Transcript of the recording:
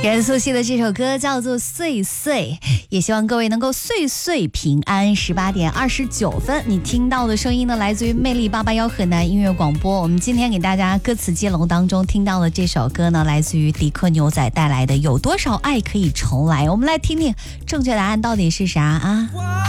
任素汐的这首歌叫做《岁岁》，也希望各位能够岁岁平安。18点29分，你听到的声音呢，来自于魅力881河南音乐广播。我们今天给大家歌词接龙当中听到的这首歌呢，来自于迪克牛仔带来的《有多少爱可以重来》。我们来听听正确答案到底是啥啊？